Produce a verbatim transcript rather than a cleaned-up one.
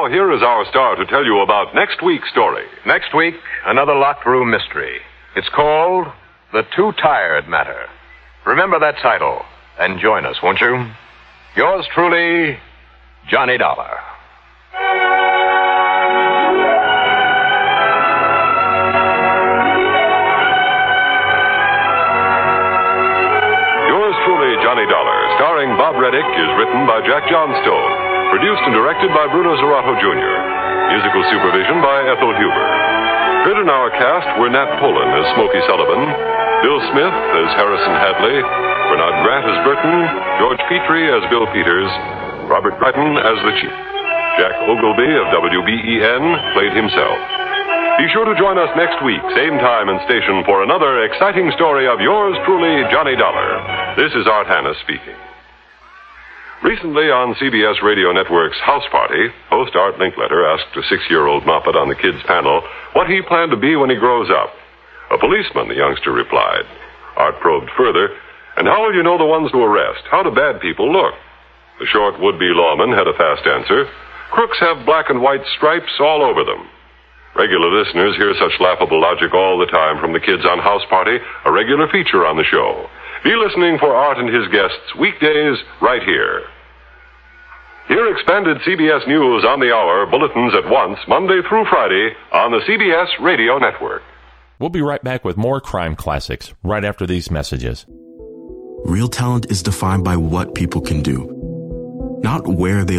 now, here is our star to tell you about next week's story. Next week, another locked room mystery. It's called The Too Tired Matter. Remember that title and join us, won't you? Yours truly, Johnny Dollar. Yours truly, Johnny Dollar, starring Bob Reddick, is written by Jack Johnstone. Produced and directed by Bruno Zerato, Junior Musical supervision by Ethel Huber. Heard in our cast were Nat Pullen as Smokey Sullivan, Bill Smith as Harrison Hadley, Bernard Grant as Burton, George Petrie as Bill Peters, Robert Crichton as the Chief. Jack Ogilvy of W B E N played himself. Be sure to join us next week, same time and station, for another exciting story of yours truly, Johnny Dollar. This is Art Hannes speaking. Recently on C B S Radio Network's House Party, host Art Linkletter asked a six-year-old Moppet on the kids' panel what he planned to be when he grows up. A policeman, the youngster replied. Art probed further, and how will you know the ones to arrest? How do bad people look? The short would-be lawman had a fast answer. Crooks have black and white stripes all over them. Regular listeners hear such laughable logic all the time from the kids on House Party, a regular feature on the show. Be listening for Art and his guests weekdays right here. Hear expanded C B S News on the hour, bulletins at once, Monday through Friday, on the C B S Radio Network. We'll be right back with more crime classics right after these messages. Real talent is defined by what people can do, not where they